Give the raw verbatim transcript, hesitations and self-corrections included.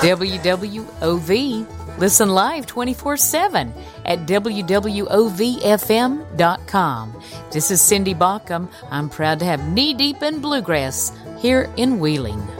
W W O V. Listen live twenty-four seven at W W O V F M dot com. This is Cindy Baucom. I'm proud to have Knee Deep in Bluegrass here in Wheeling.